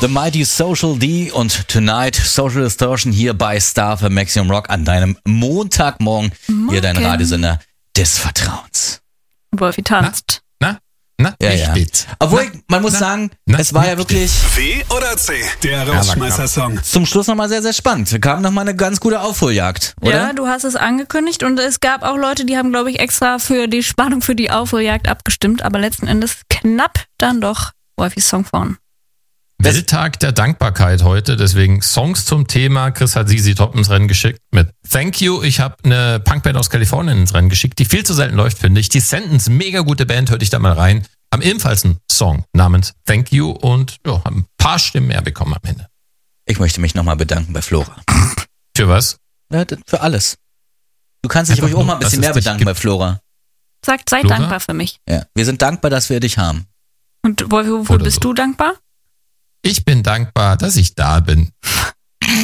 The Mighty Social D und Tonight Social Distortion hier bei Star für Maximum Rock an deinem Montagmorgen. Hier dein Radiosender des Vertrauens. Wolfi tanzt. Ja. Obwohl, man muss sagen, es war ja wirklich... W oder C? Der Rausschmeißer-Song. Zum Schluss nochmal sehr, sehr spannend. Kam nochmal eine ganz gute Aufholjagd, oder? Ja, du hast es angekündigt und es gab auch Leute, die haben, glaube ich, extra für die Spannung für die Aufholjagd abgestimmt, aber letzten Endes knapp dann doch Wolfis Song vorn. Welttag der Dankbarkeit heute, deswegen Songs zum Thema. Chris hat ZZ Top ins Rennen geschickt mit Thank You. Ich habe eine Punkband aus Kalifornien ins Rennen geschickt, die viel zu selten läuft, finde ich. Die Sentence, mega gute Band, hörte ich da mal rein. Haben ebenfalls einen Song namens Thank You und haben ein paar Stimmen mehr bekommen am Ende. Ich möchte mich nochmal bedanken bei Flora. Für was? Ja, für alles. Du kannst dich ruhig auch mal ein bisschen mehr bedanken bei Flora. Sagt, sei Flora? dankbar für mich. Ja, wir sind dankbar, dass wir dich haben. Und Wolfi, wofür bist du dankbar? Ich bin dankbar, dass ich da bin.